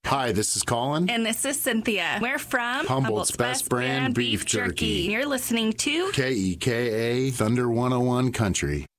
Hi, this is Colin. And this is Cynthia. We're from Humboldt's Best Brand Beef Jerky. And you're listening to KEKA Thunder 101 Country.